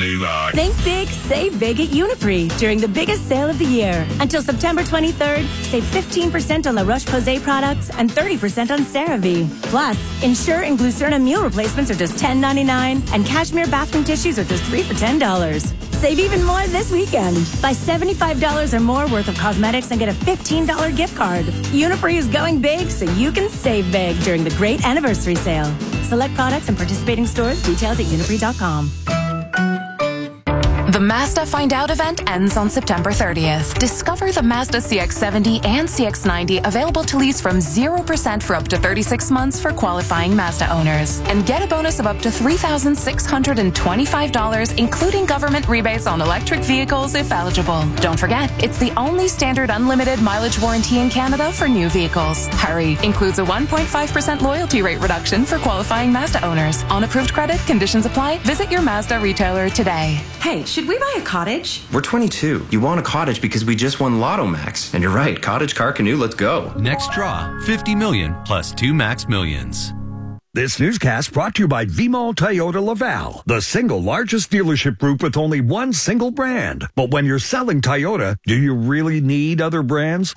Only Rock. Think big, save big at Uniprix during the biggest sale of the year. Until September 23rd, save 15% on La Roche-Posay products and 30% on CeraVe. Plus, Ensure and Glucerna meal replacements are just $10.99 and Cashmere bathroom tissues are just $3 for $10. Save even more this weekend. Buy $75 or more worth of cosmetics and get a $15 gift card. Uniprix is going big so you can save big during the great anniversary sale. Select products and participating stores. Details at uniprix.com. The Mazda Find Out event ends on September 30th. Discover the Mazda CX-70 and CX-90 available to lease from 0% for up to 36 months for qualifying Mazda owners. And get a bonus of up to $3,625, including government rebates on electric vehicles if eligible. Don't forget, it's the only standard unlimited mileage warranty in Canada for new vehicles. Hurry! Includes a 1.5% loyalty rate reduction for qualifying Mazda owners. On approved credit, conditions apply. Visit your Mazda retailer today. Hey, should we buy a cottage? We're 22. You want a cottage because we just won Lotto Max. And you're right, cottage, car, canoe, let's go. Next draw, $50 million plus 2 max millions. This newscast brought to you by Vimal Toyota Laval, the single largest dealership group with only one single brand. But when you're selling Toyota, do you really need other brands?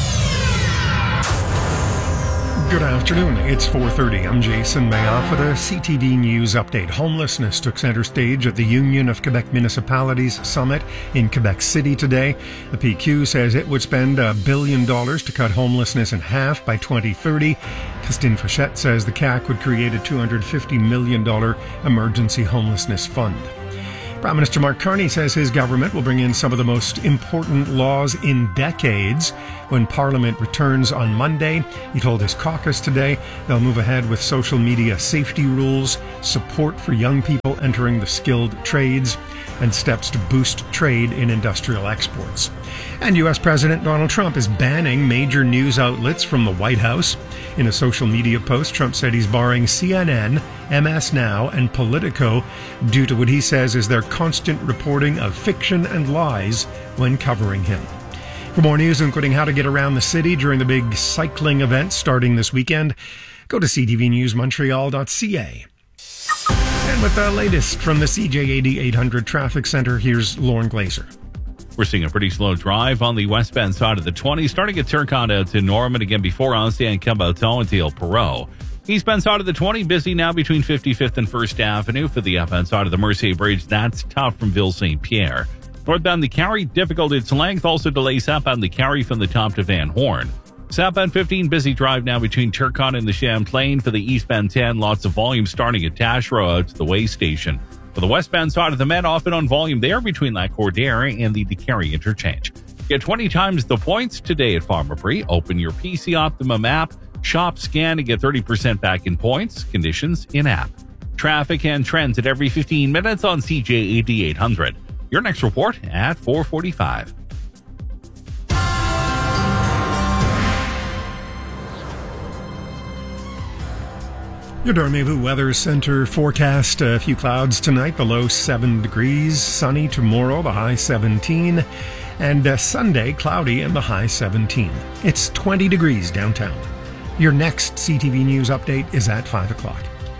Good afternoon. It's 4:30. I'm Jason Mayoff with a CTV News update. Homelessness took center stage at the Union of Quebec Municipalities Summit in Quebec City today. The PQ says it would spend $1 billion to cut homelessness in half by 2030. Christine Fachette says the CAQ would create a $250 million emergency homelessness fund. Prime Minister Mark Carney says his government will bring in some of the most important laws in decades when Parliament returns on Monday. He told his caucus today they'll move ahead with social media safety rules, support for young people entering the skilled trades, and steps to boost trade in industrial exports. And U.S. President Donald Trump is banning major news outlets from the White House. In a social media post, Trump said he's barring CNN, MS Now, and Politico due to what he says is their constant reporting of fiction and lies when covering him. For more news, including how to get around the city during the big cycling event starting this weekend, go to ctvnewsmontreal.ca. And with the latest from the CJAD 800 Traffic Center, here's Lauren Glazer. We're seeing a pretty slow drive on the westbound side of the 20, starting at Turcotte out to Norman, again before Ancien and Caboton until Perot. Eastbound side of the 20, busy now between 55th and 1st Avenue. For the outbound side of the Mercier Bridge, that's tough from Ville St. Pierre. Northbound the Carry, difficult its length, also delays southbound the Carry from the top to Van Horn. Southbound 15, busy drive now between Turcotte and the Champlain. For the eastbound 10, lots of volume starting at Taschereau out to the way station. For the westbound side of the Met, often on volume there between Lac-Cordaire and the Carry interchange. Get 20 times the points today at Pharmaprix. Open your PC Optimum app, shop, scan, and get 30% back in points. Conditions in app. Traffic and trends at every 15 minutes on CJAD 800. Your next report at 4:45. Your Dormevu Weather Center forecast: a few clouds tonight, the low 7 degrees. Sunny tomorrow, the high 17. And Sunday, cloudy and the high 17. It's 20 degrees downtown. Your next CTV News update is at 5 o'clock.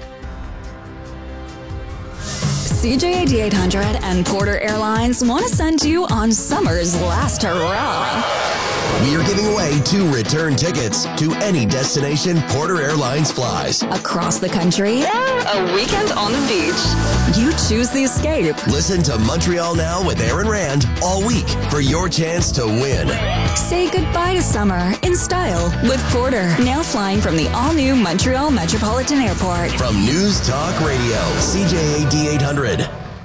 CJAD 800 and Porter Airlines want to send you on summer's last hurrah. We are giving away 2 return tickets to any destination Porter Airlines flies. Across the country, a weekend on the beach. You choose the escape. Listen to Montreal Now with Aaron Rand all week for your chance to win. Say goodbye to summer in style with Porter. Now flying from the all-new Montreal Metropolitan Airport. From News Talk Radio, CJAD 800.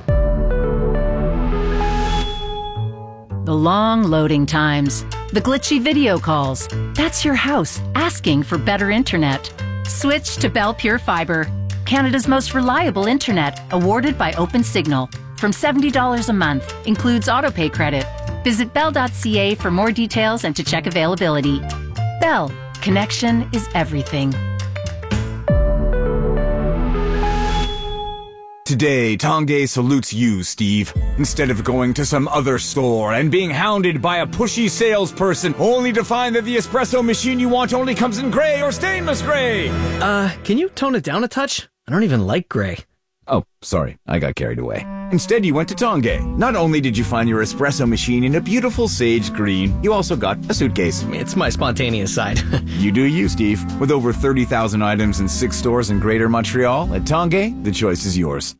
The long loading times, the glitchy video calls. That's your house asking for better internet. Switch to Bell Pure Fiber, Canada's most reliable internet, awarded by OpenSignal. From $70 a month, includes autopay credit. Visit bell.ca for more details and to check availability. Bell, connection is everything. Today, Tanguay salutes you, Steve. Instead of going to some other store and being hounded by a pushy salesperson only to find that the espresso machine you want only comes in gray or stainless gray. Can you tone it down a touch? I don't even like gray. Oh, sorry. I got carried away. Instead, you went to Tongay. Not only did you find your espresso machine in a beautiful sage green, you also got a suitcase. It's my spontaneous side. You do you, Steve. With over 30,000 items in 6 stores in Greater Montreal, at Tongay, the choice is yours.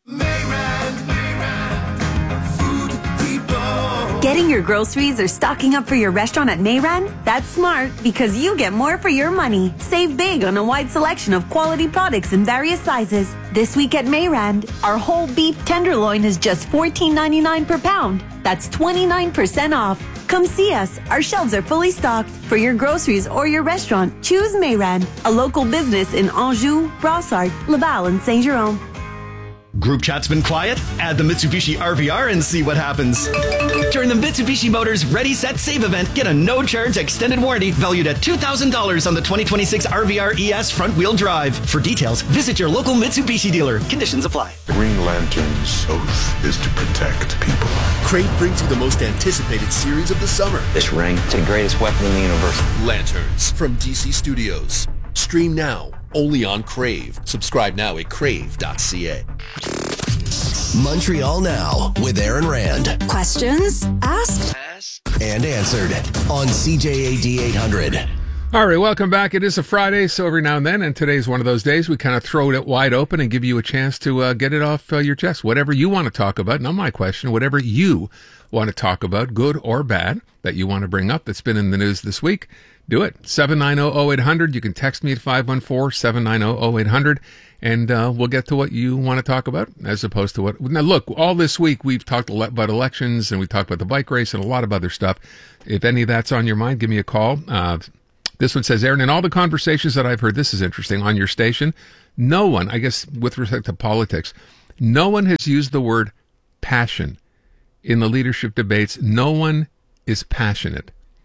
Getting your groceries or stocking up for your restaurant at Mayran? That's smart because you get more for your money. Save big on a wide selection of quality products in various sizes. This week at Mayran, our whole beef tenderloin is just $14.99 per pound. That's 29% off. Come see us. Our shelves are fully stocked. For your groceries or your restaurant, choose Mayran, a local business in Anjou, Brossard, Laval, and Saint-Jérôme. Group chat's been quiet? Add the Mitsubishi RVR and see what happens. During the Mitsubishi Motors Ready, Set, Save event, get a no-charge extended warranty valued at $2,000 on the 2026 RVR ES front-wheel drive. For details, visit your local Mitsubishi dealer. Conditions apply. Green Lantern's oath is to protect people. Crave brings you the most anticipated series of the summer. This ring, it's the greatest weapon in the universe. Lanterns from DC Studios. Stream now, only on Crave. Subscribe now at crave.ca. Montreal Now with Aaron Rand. Questions asked and answered on CJAD 800. All right, welcome back. It is a Friday, so every now and then, and today's one of those days, we kind of throw it wide open and give you a chance to get it off your chest. Whatever you want to talk about, not my question, whatever you want to talk about, good or bad, that you want to bring up that's been in the news this week, do it. 790-0800. You can text me at 514-790-0800, and we'll get to what you want to talk about as opposed to what... Now, look, all this week we've talked about elections, and we talked about the bike race and a lot of other stuff. If any of that's on your mind, give me a call. This one says, Aaron, in all the conversations that I've heard, this is interesting, on your station, no one, I guess with respect to politics, no one has used the word passion in the leadership debates. No one is passionate.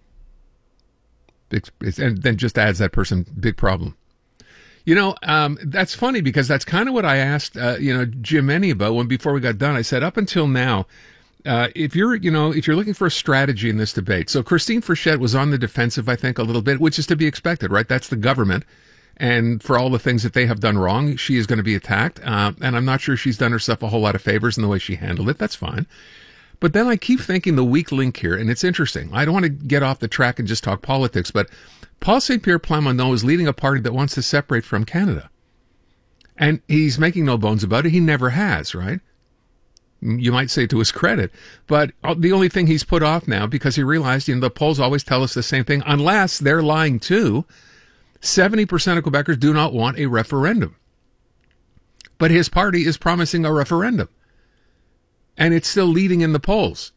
And then just adds that person, big problem. You know, that's funny because that's kind of what I asked, Jim Enney about before we got done. I said, up until now, if you're looking for a strategy in this debate. So Christine Frechette was on the defensive, I think, a little bit, which is to be expected, right? That's the government. And for all the things that they have done wrong, she is going to be attacked. And I'm not sure she's done herself a whole lot of favors in the way she handled it. That's fine. But then I keep thinking the weak link here, and it's interesting. I don't want to get off the track and just talk politics, but Paul Saint-Pierre Plamondon is leading a party that wants to separate from Canada. And he's making no bones about it. He never has, right? You might say to his credit. But the only thing he's put off now, because he realized, the polls always tell us the same thing, unless they're lying too, 70% of Quebecers do not want a referendum. But his party is promising a referendum. And it's still leading in the polls.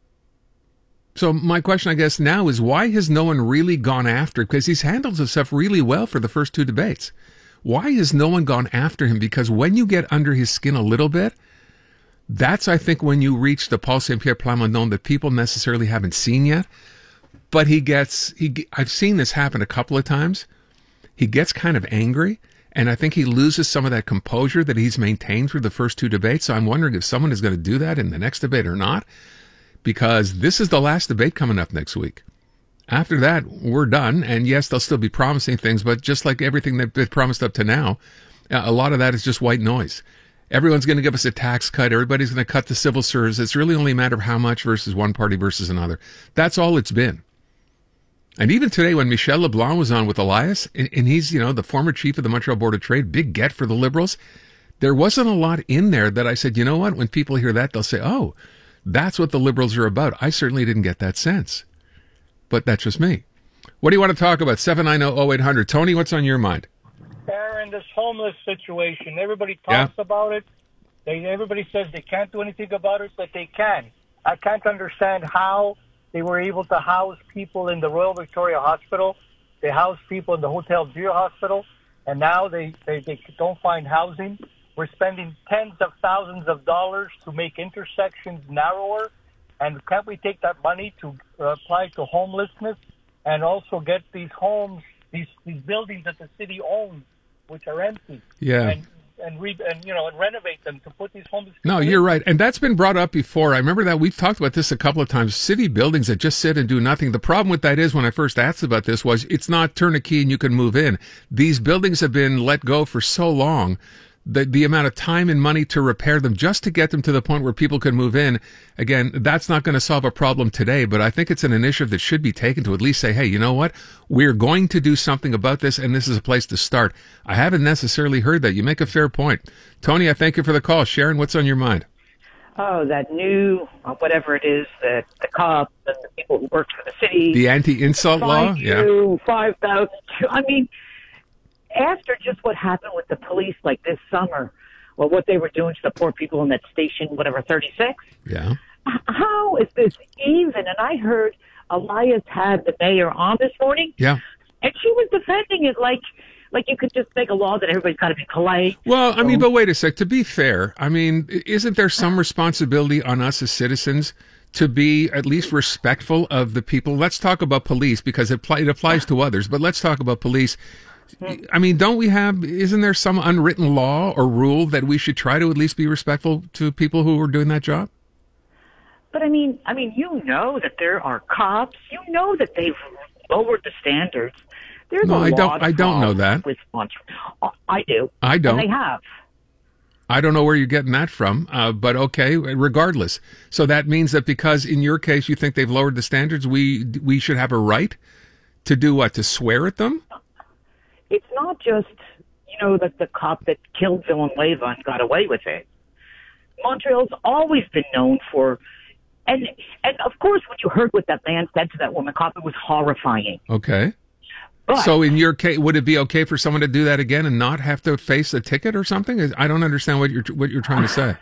So my question, I guess, now is why has no one really gone after, because he's handled himself really well for the first two debates. Why has no one gone after him? Because when you get under his skin a little bit, that's, I think, when you reach the Paul Saint-Pierre Plamondon that people necessarily haven't seen yet. But I've seen this happen a couple of times. He gets kind of angry. And I think he loses some of that composure that he's maintained through the first two debates. So I'm wondering if someone is going to do that in the next debate or not, because this is the last debate coming up next week. After that, we're done. And yes, they'll still be promising things, but just like everything that they've promised up to now, a lot of that is just white noise. Everyone's going to give us a tax cut. Everybody's going to cut the civil service. It's really only a matter of how much versus one party versus another. That's all it's been. And even today, when Michel Leblanc was on with Elias, and he's, the former chief of the Montreal Board of Trade, big get for the Liberals, there wasn't a lot in there that I said, you know what, when people hear that, they'll say, oh, that's what the Liberals are about. I certainly didn't get that sense. But that's just me. What do you want to talk about? 790-0800. Tony, what's on your mind? Aaron, this homeless situation, everybody talks about it. Everybody says they can't do anything about it, but they can. I can't understand how they were able to house people in the Royal Victoria Hospital. They housed people in the Hotel Dieu Hospital, and now they don't find housing. We're spending tens of thousands of dollars to make intersections narrower, and can't we take that money to apply to homelessness and also get these homes, these buildings that the city owns, which are empty, and renovate them to put these homeless people No, you're right. And that's been brought up before. I remember that we've talked about this a couple of times. City buildings that just sit and do nothing. The problem with that is, when I first asked about this, was it's not turn a key and you can move in. These buildings have been let go for so long the amount of time and money to repair them just to get them to the point where people can move in. Again, that's not going to solve a problem today, but I think it's an initiative that should be taken to at least say, hey, you know what? We're going to do something about this, and this is a place to start. I haven't necessarily heard that. You make a fair point. Tony, I thank you for the call. Sharon, what's on your mind? Oh, that new, whatever it is, that the cops and the people who work for the city. The anti-insult law? Yeah. 5,000. I mean, after just what happened with the police like this summer, well, what they were doing to the poor people in that station, whatever, 36? Yeah. How is this even? And I heard Elias had the mayor on this morning. Yeah. And she was defending it like you could just make a law that everybody's got to be polite. Well, I mean, but wait a sec. To be fair, I mean, isn't there some responsibility on us as citizens to be at least respectful of the people? Let's talk about police because it applies to others, but let's talk about police. I mean, isn't there some unwritten law or rule that we should try to at least be respectful to people who are doing that job? But I mean, you know that there are cops. You know that they've lowered the standards. There's no, I don't know that. I do. I don't. And they have. I don't know where you're getting that from, but okay, regardless. So that means that because in your case you think they've lowered the standards, we should have a right to do what? To swear at them? It's not just, that the cop that killed Villanueva and got away with it. Montreal's always been known for, and of course when you heard what that man said to that woman cop, it was horrifying. Okay. But, so in your case, would it be okay for someone to do that again and not have to face a ticket or something? I don't understand what you're trying to say.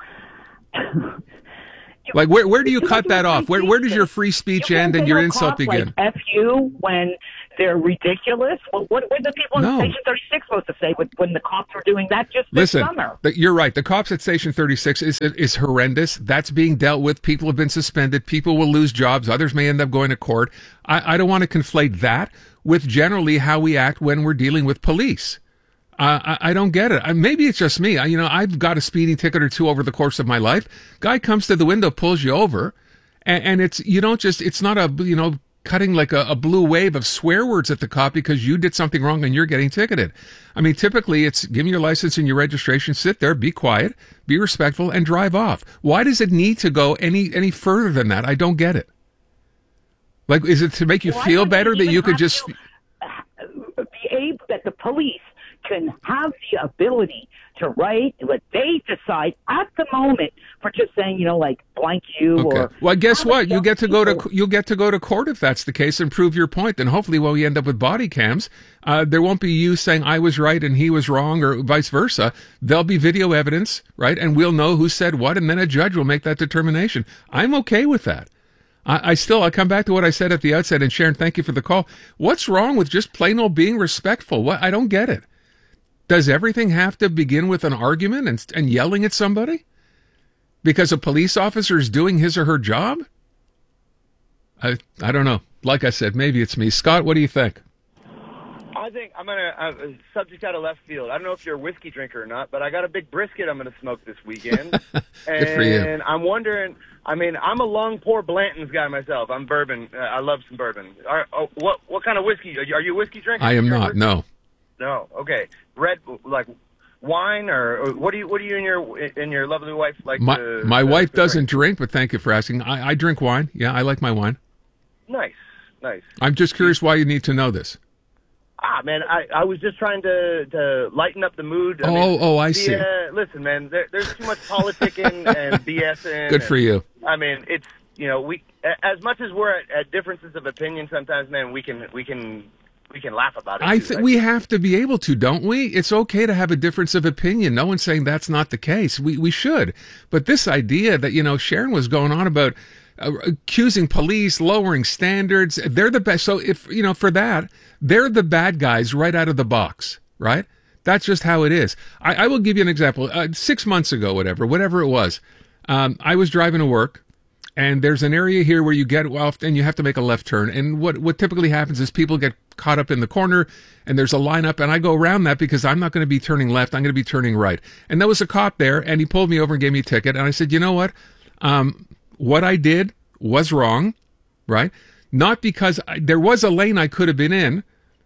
Like where do you cut that off? Where does your free speech end and your insult begin? Like F you when they're ridiculous. Well, what were the people in Station 36 supposed to say when the cops were doing that just this summer? You're right. The cops at Station 36 is horrendous. That's being dealt with. People have been suspended. People will lose jobs. Others may end up going to court. I don't want to conflate that with generally how we act when we're dealing with police. I don't get it. Maybe it's just me. I've got a speeding ticket or two over the course of my life. Guy comes to the window, pulls you over, and it's not a, cutting like a blue wave of swear words at the cop because you did something wrong and you're getting ticketed. I mean, typically it's give me your license and your registration, sit there, be quiet, be respectful, and drive off. Why does it need to go any further than that? I don't get it. Like, is it to make you feel better that you could just be able that the police can have the ability to write what they decide at the moment for just saying, like blank you or. Well, guess what? You'll get to go to court if that's the case and prove your point. Then hopefully, when we end up with body cams, there won't be you saying I was right and he was wrong or vice versa. There'll be video evidence, right? And we'll know who said what, and then a judge will make that determination. I'm okay with that. I come back to what I said at the outset, and Sharon, thank you for the call. What's wrong with just plain old being respectful? I don't get it. Does everything have to begin with an argument and yelling at somebody? Because a police officer is doing his or her job? I don't know. Like I said, maybe it's me. Scott, what do you think? I think I'm going to, subject out of left field. I don't know if you're a whiskey drinker or not, but I got a big brisket I'm going to smoke this weekend. Good for you. And I'm wondering, I'm a long pour Blanton's guy myself. I'm bourbon. I love some bourbon. What kind of whiskey? Are you a whiskey drinker? I am not, no. No, okay. Red, like wine, or what do you and your lovely wife like? My wife doesn't drink, but thank you for asking. I drink wine. Yeah, I like my wine. Nice. I'm just curious why you need to know this. Man, I was just trying to lighten up the mood. I see. Listen, man, there's too much politicking and BSing. Good for you. I mean, it's we as much as we're at differences of opinion sometimes, man, we can laugh about it. I think we have to be able to, don't we? It's okay to have a difference of opinion. No one's saying that's not the case. We should. But this idea that, Sharon was going on about accusing police, lowering standards, they're the best. So if, for that, they're the bad guys right out of the box, right? That's just how it is. I will give you an example. 6 months ago, whatever it was, I was driving to work. And there's an area here where you get off and you have to make a left turn. And what typically happens is people get caught up in the corner and there's a lineup, and I go around that because I'm not going to be turning left. I'm going to be turning right. And there was a cop there, and he pulled me over and gave me a ticket. And I said, you know what? What I did was wrong, right? Not because there was a lane I could have been in,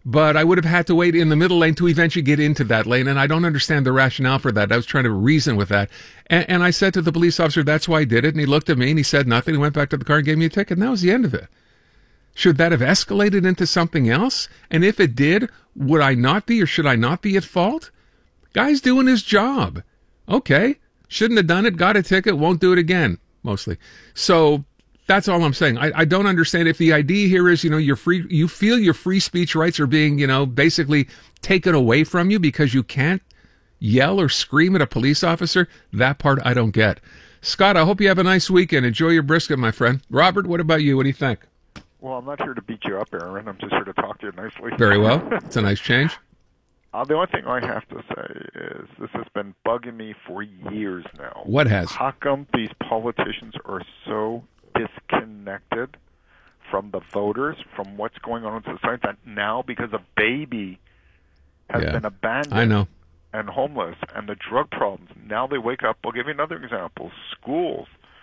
but I would have had to wait in the middle lane to eventually get into that lane, and I don't understand the rationale for that. I was trying to reason with that. And I said to the police officer, that's why I did it, and he looked at me and he said nothing. He went back to the car and gave me a ticket, and that was the end of it. Should that have escalated into something else? And if it did, would I not be or should I not be at fault? Guy's doing his job. Okay. Shouldn't have done it, got a ticket, won't do it again, mostly. So that's all I'm saying. I don't understand if the idea here is, you feel your free speech rights are being, basically taken away from you because you can't yell or scream at a police officer. That part I don't get. Scott, I hope you have a nice weekend. Enjoy your brisket, my friend. Robert, what about you? What do you think? Well, I'm not here to beat you up, Aaron. I'm just here to talk to you nicely. Very well. It's a nice change. The only thing I have to say is this has been bugging me for years now. What has? How come these politicians are so disconnected from the voters, from what's going on in society, that now because a baby has been abandoned and homeless and the drug problems, now they wake up. I'll give you another example. Schools.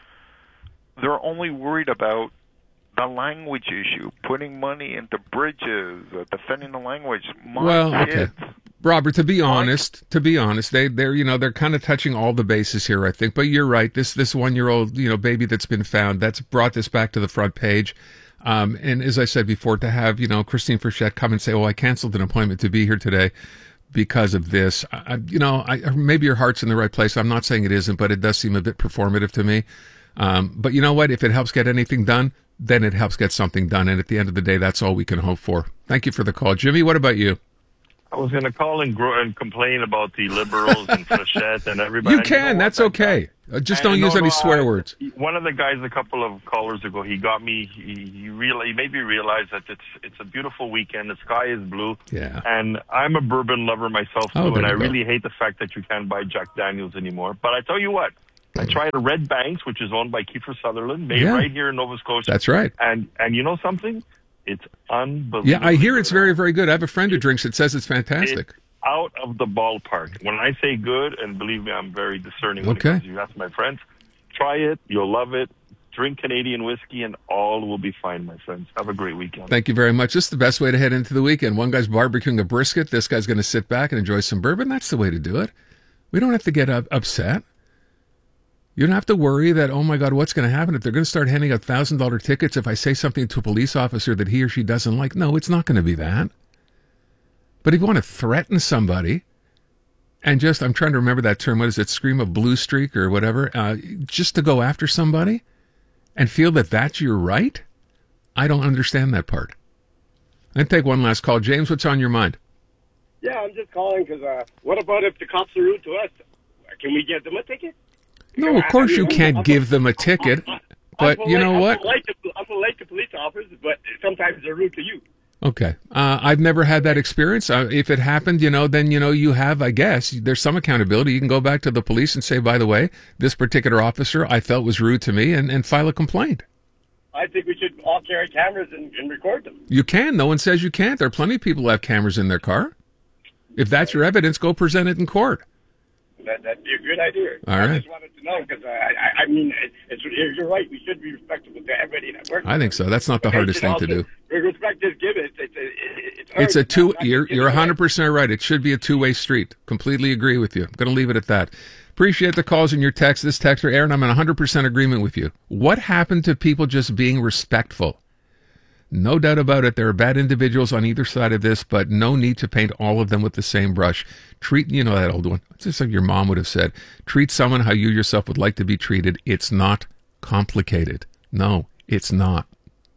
They're only worried about the language issue, putting money into bridges, defending the language. Kids. Robert, to be honest, they're kind of touching all the bases here, I think. But you're right. This 1-year-old, baby that's been found, that's brought this back to the front page. And as I said before, to have, Christine Frechette come and say, I canceled an appointment to be here today because of this. Maybe your heart's in the right place. I'm not saying it isn't, but it does seem a bit performative to me. But you know what? If it helps get anything done, then it helps get something done. And at the end of the day, that's all we can hope for. Thank you for the call. Jimmy, what about you? I was going to call and complain about the Liberals and Frechette and everybody. You can. That's okay. Just don't use any swear words. One of the guys a couple of callers ago, he got me. He made me realize that it's a beautiful weekend. The sky is blue. Yeah. And I'm a bourbon lover myself too, and I really hate the fact that you can't buy Jack Daniels anymore. But I tell you what, I tried a Red Banks, which is owned by Kiefer Sutherland, made right here in Nova Scotia. That's right. And you know something? It's unbelievable. Yeah, I hear it's very, very good. I have a friend who drinks it, says it's fantastic. It's out of the ballpark. When I say good, and believe me, I'm very discerning when it comes to you. That's my friends. Try it. You'll love it. Drink Canadian whiskey, and all will be fine, my friends. Have a great weekend. Thank you very much. This is the best way to head into the weekend. One guy's barbecuing a brisket. This guy's going to sit back and enjoy some bourbon. That's the way to do it. We don't have to get upset. You don't have to worry that, oh my God, what's going to happen if they're going to start handing out $1,000 tickets if I say something to a police officer that he or she doesn't like. No, it's not going to be that. But if you want to threaten somebody and just, I'm trying to remember that term, what is it, scream a blue streak or whatever, just to go after somebody and feel that that's your right, I don't understand that part. I'll take one last call. James, what's on your mind? Yeah, I'm just calling because what about if the cops are rude to us? Can we get them a ticket? No, of course you can't give them a ticket, but you know what? I'm polite to police officers, but sometimes they're rude to you. Okay. I've never had that experience. If it happened, then, you have, I guess, there's some accountability. You can go back to the police and say, by the way, this particular officer I felt was rude to me and file a complaint. I think we should all carry cameras and record them. You can. No one says you can't. There are plenty of people who have cameras in their car. If that's your evidence, go present it in court. That'd be a good idea. All right. I just wanted to know because, I mean, you're right. We should be respectful to everybody that works. I think so. That's not the hardest thing to do. Respect is given. It's a two. You're 100% right. It should be a two-way street. Completely agree with you. I'm going to leave it at that. Appreciate the calls and your text. This texter, Aaron, I'm in 100% agreement with you. What happened to people just being respectful? No doubt about it. There are bad individuals on either side of this, but no need to paint all of them with the same brush. Treat, that old one. It's just like your mom would have said. Treat someone how you yourself would like to be treated. It's not complicated. No, it's not.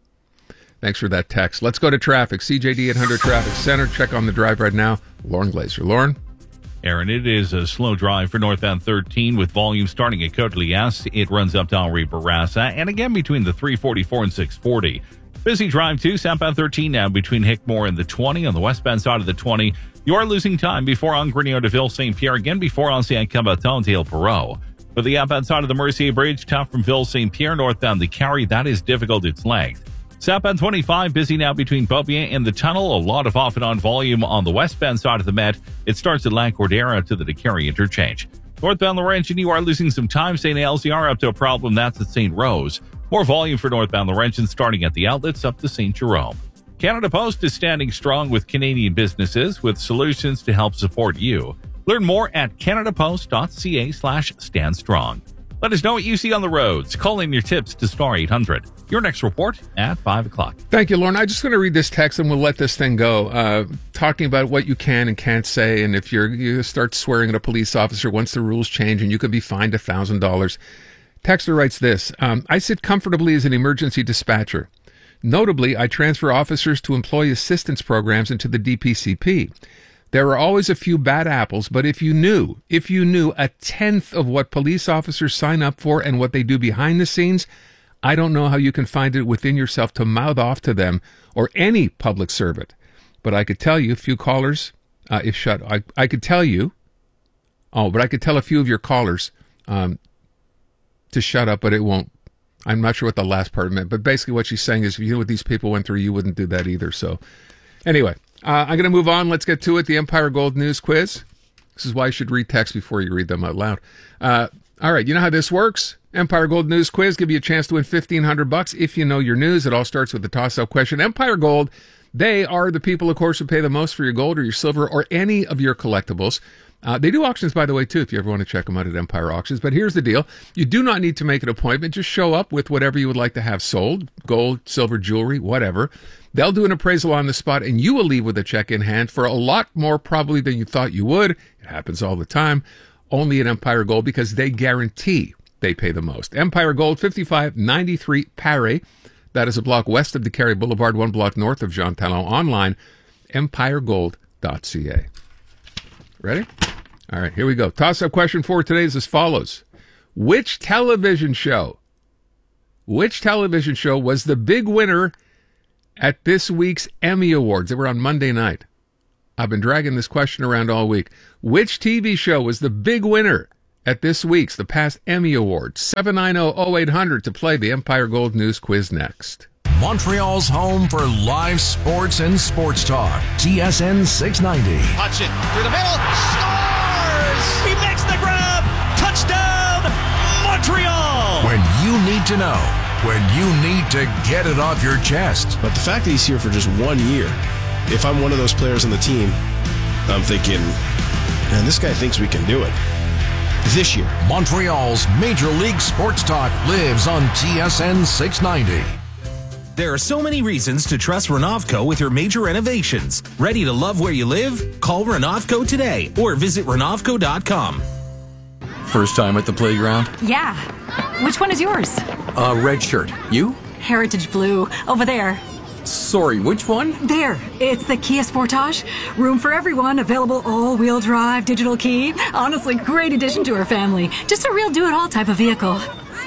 Thanks for that text. Let's go to traffic. CJD 800 Traffic Center. Check on the drive right now. Lauren Glazer. Lauren? Aaron, it is a slow drive for northbound 13 with volume starting at Côte-Liesse. It runs up to Henri Bourassa and again between the 344 and 640. Busy drive too, southbound 13 now between Hickmore and the 20 on the westbound side of the 20. You are losing time before Grignon de Ville St. Pierre, again before Ancien Combattant to Perot. For the outbound side of the Mercier Bridge, tough from Ville St. Pierre northbound the Carry, that is difficult its length. Southbound 25, busy now between Beaubien and the tunnel. A lot of off and on volume on the westbound side of the Met. It starts at La Cordera to the DeCarry interchange. Northbound Laurentian, you are losing some time. St. LZR up to a problem. That's at St. Rose. More volume for northbound Laurentian starting at the outlets up to St. Jerome. Canada Post is standing strong with Canadian businesses with solutions to help support you. Learn more at canadapost.ca/standstrong. Let us know what you see on the roads. Call in your tips to Star 800. Your next report at 5 o'clock. Thank you, Lauren. I'm just going to read this text and we'll let this thing go. Talking about what you can and can't say, and if you start swearing at a police officer once the rules change, and you could be fined $1,000. Texter writes this. I sit comfortably as an emergency dispatcher. Notably, I transfer officers to employee assistance programs into the DPCP. There are always a few bad apples, but if you knew a tenth of what police officers sign up for and what they do behind the scenes, I don't know how you can find it within yourself to mouth off to them or any public servant. But I could tell you a few callers, I could tell a few of your callers to shut up, but it won't. I'm not sure what the last part meant, but basically what she's saying is if you knew what these people went through, you wouldn't do that either. So anyway, I'm going to move on. Let's get to it. The Empire Gold News Quiz. This is why you should read text before you read them out loud. All right, you know how this works? Empire Gold News Quiz, give you a chance to win $1,500 if you know your news. It all starts with the toss-up question. Empire Gold, they are the people, of course, who pay the most for your gold or your silver or any of your collectibles. They do auctions, by the way, too, if you ever want to check them out at Empire Auctions. But here's the deal. You do not need to make an appointment. Just show up with whatever you would like to have sold, gold, silver, jewelry, whatever. They'll do an appraisal on the spot, and you will leave with a check in hand for a lot more probably than you thought you would. It happens all the time. Only at Empire Gold, because they guarantee they pay the most. Empire Gold, 5593 Paré. That is a block west of DeCarry Boulevard, 1 block north of Jean Talon. Online, empiregold.ca. Ready? All right, here we go. Toss-up question for today is as follows. Which television show was the big winner at this week's Emmy Awards? They were on Monday night. I've been dragging this question around all week. Which TV show was the big winner at this week's, the past Emmy Awards? 790-0800 to play the Empire Gold News Quiz next. Montreal's home for live sports and sports talk. TSN 690. Hutchin through the middle. Scores! He makes the grab. Touchdown, Montreal! When you need to know. When you need to get it off your chest. But the fact that he's here for just 1 year, if I'm one of those players on the team, I'm thinking, man, this guy thinks we can do it. This year. Montreal's Major League Sports Talk lives on TSN 690. There are so many reasons to trust Renovco with your major renovations. Ready to love where you live? Call Renovco today or visit Renovco.com. First time at the playground? Yeah. Which one is yours? Red shirt. You? Heritage Blue. Over there. Sorry, which one? There. It's the Kia Sportage. Room for everyone. Available all-wheel drive, digital key. Honestly, great addition to our family. Just a real do-it-all type of vehicle.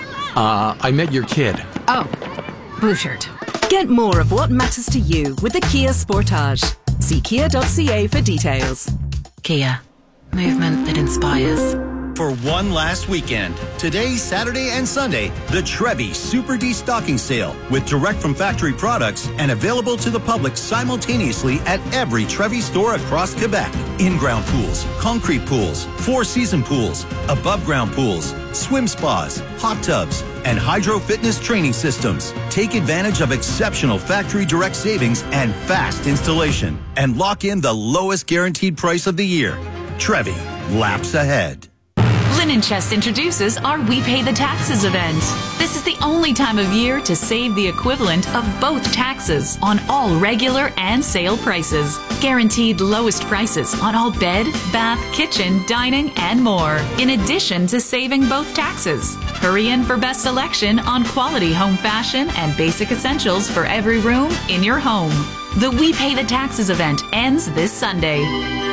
I met your kid. Oh. Blue shirt. Get more of what matters to you with the Kia Sportage. See kia.ca for details. Kia. Movement that inspires. For one last weekend, today, Saturday, and Sunday, the Trevi Super Destocking Sale with direct from factory products and available to the public simultaneously at every Trevi store across Quebec. In-ground pools, concrete pools, four-season pools, above-ground pools, swim spas, hot tubs, and hydro fitness training systems. Take advantage of exceptional factory direct savings and fast installation and lock in the lowest guaranteed price of the year. Trevi, laps ahead. Linen Chest introduces our We Pay the Taxes event. This is the only time of year to save the equivalent of both taxes on all regular and sale prices. Guaranteed lowest prices on all bed, bath, kitchen, dining, and more. In addition to saving both taxes. Hurry in for best selection on quality home fashion and basic essentials for every room in your home. The We Pay the Taxes event ends this Sunday.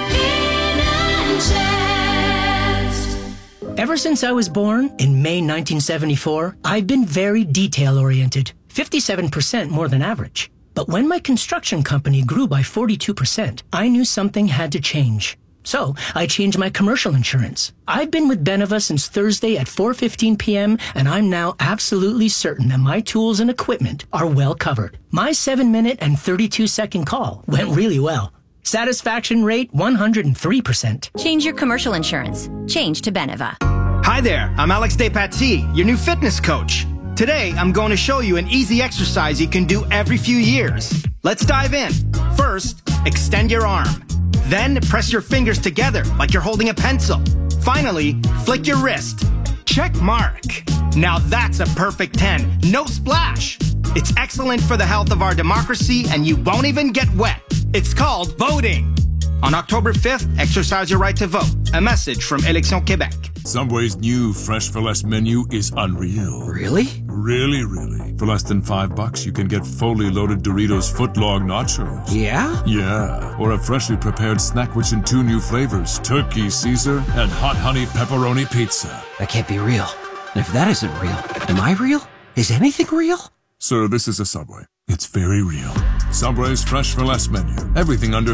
Ever since I was born in May 1974, I've been very detail-oriented, 57% more than average. But when my construction company grew by 42%, I knew something had to change. So I changed my commercial insurance. I've been with Beneva since Thursday at 4:15 p.m., and I'm now absolutely certain that my tools and equipment are well covered. My 7-minute and 32-second call went really well. Satisfaction rate 103%. Change your commercial insurance. Change to Beneva. Hi there, I'm Alex Despatie, your new fitness coach. Today, I'm going to show you an easy exercise you can do every few years. Let's dive in. First, extend your arm. Then press your fingers together like you're holding a pencil. Finally, flick your wrist. Check mark. Now that's a perfect 10. No splash. It's excellent for the health of our democracy, and you won't even get wet. It's called voting. On October 5th, exercise your right to vote. A message from Élections Québec. Subway's new Fresh for Less menu is unreal. Really? Really, really. For less than $5, you can get fully loaded Doritos footlong nachos. Yeah? Yeah. Or a freshly prepared snack in 2 new flavors, Turkey Caesar and Hot Honey Pepperoni Pizza. That can't be real. And if that isn't real, am I real? Is anything real? Sir, this is a Subway. It's very real. Subway's Fresh for Less menu. Everything under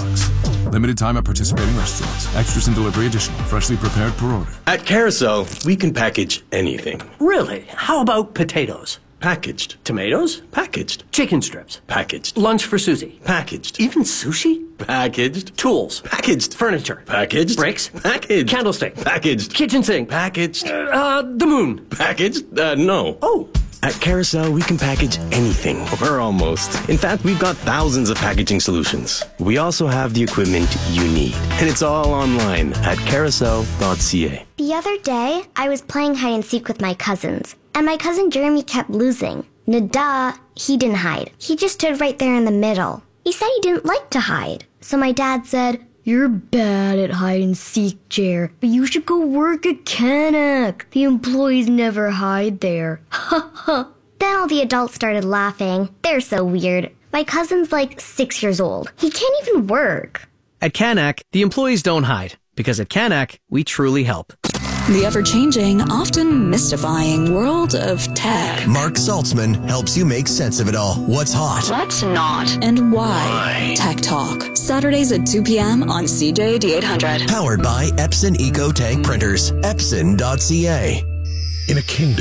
$5. Limited time at participating restaurants. Extras and delivery additional. Freshly prepared per order. At Carousel, we can package anything. Really? How about potatoes? Packaged. Tomatoes? Packaged. Chicken strips? Packaged. Lunch for Susie? Packaged. Even sushi? Packaged. Tools? Packaged. Furniture? Packaged. Bricks? Packaged. Candlestick? Packaged. Kitchen sink? Packaged. The moon? Packaged? No. Oh. At Carousel, we can package anything, or almost. In fact, we've got thousands of packaging solutions. We also have the equipment you need, and it's all online at carousel.ca. The other day, I was playing hide and seek with my cousins, and my cousin Jeremy kept losing. Nada, he didn't hide. He just stood right there in the middle. He said he didn't like to hide. So my dad said, "You're bad at hide and seek, Jer, but you should go work at Canac. The employees never hide there." Ha ha. Then all the adults started laughing. They're so weird. My cousin's like 6 years old. He can't even work. At Canac, the employees don't hide, because at Canac, we truly help. The ever-changing, often mystifying world of tech. Mark Saltzman helps you make sense of it all. What's hot? What's not? And why? Tech Talk. Saturdays at 2 p.m. on CJAD 800. Powered by Epson Eco Tank Printers. Epson.ca. In a kingdom